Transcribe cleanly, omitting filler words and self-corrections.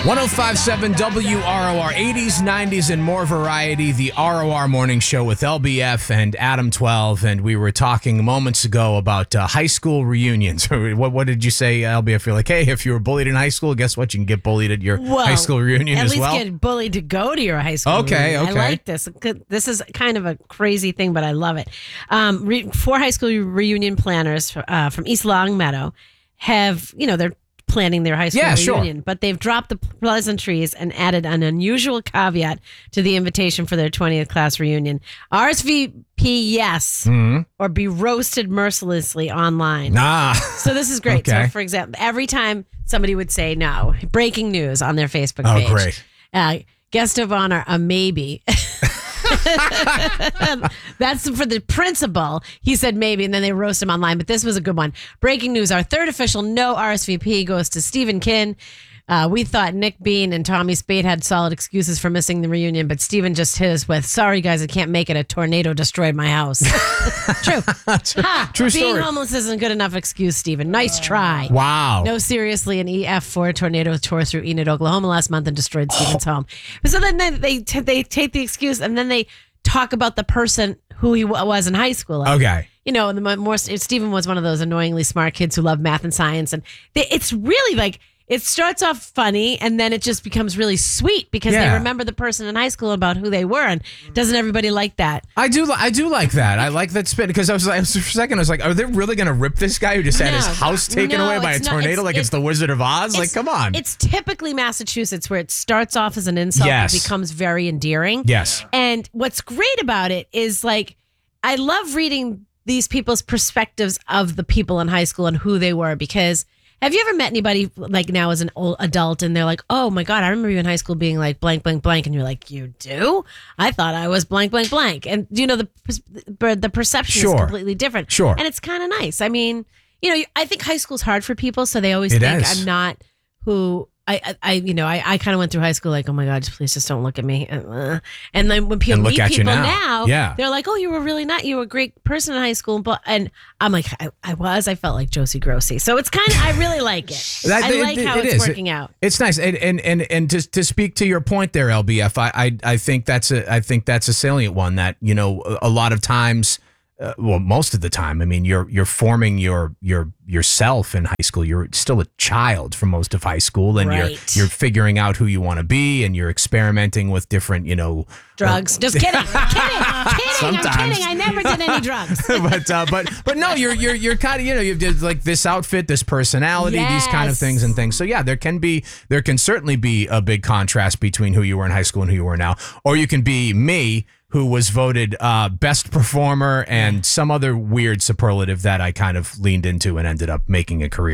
1057 WROR, 80s, 90s, and more variety. The ROR Morning Show with LBF and Adam 12. And we were talking moments ago about high school reunions. What did you say, LBF? You're like, hey, if you were bullied in high school, guess what? You can get bullied at your high school reunion as well. At least get bullied to go to your high school reunion. I like this. This is kind of a crazy thing, but I love it. 4 high school reunion planners from East Longmeadow have, they're planning their high school reunion, but they've dropped the pleasantries and added an unusual caveat to the invitation for their 20th class reunion. RSVP yes, or be roasted mercilessly online. So this is great. So for example, every time somebody would say no, breaking news on their Facebook page. Oh, great. Guest of honor, a maybe. That's for the principal. He said maybe, and then they roast him online. But this was a good one. Breaking news: our third official no RSVP goes to Stephen Kinn. We thought Nick Bean and Tommy Spade had solid excuses for missing the reunion, but Stephen just hit us with, sorry guys, I can't make it. A tornado destroyed my house. True. True story. Being homeless isn't good enough excuse, Stephen. Nice try. Wow. No, seriously, an EF4 tornado tore through Enid, Oklahoma last month and destroyed Stephen's home. So then they take the excuse and then they talk about the person who he was in high school. Okay. Stephen was one of those annoyingly smart kids who love math and science. And it's really like, it starts off funny and then it just becomes really sweet because they remember the person in high school about who they were. And doesn't everybody like that? I do like that. I like that spin because I was for a second, I was like, are they really going to rip this guy who just had his house taken away by a tornado it's the Wizard of Oz? Like, come on. It's typically Massachusetts where it starts off as an insult and becomes very endearing. Yes. And what's great about it is like, I love reading these people's perspectives of the people in high school and who they were because have you ever met anybody like now as an old adult and they're like, oh my God, I remember you in high school being like blank, blank, blank. And you're like, you do? I thought I was blank, blank, blank. And the perception is completely different. Sure. And it's kind of nice. I mean, I think high school's hard for people. So they always think I'm not who I kind of went through high school like, oh my God, please just don't look at me. And then when people meet people now, they're like, oh, you were really not. You were a great person in high school. And I'm like, I felt like Josie Grossi. So it's kind of, I really like it. I like how it's working out. It's nice. And to speak to your point there, LBF, I think that's a salient one that, a lot of times, most of the time, I mean, you're forming yourself in high school. You're still a child for most of high school, and you're figuring out who you want to be, and you're experimenting with different, drugs. Just kidding. Sometimes. I'm kidding. I never did any drugs. but no, you're kind of you did like this outfit, this personality, these kind of things and things. So yeah, there can certainly be a big contrast between who you were in high school and who you are now, or you can be me, who was voted best performer and some other weird superlative that I kind of leaned into and ended up making a career.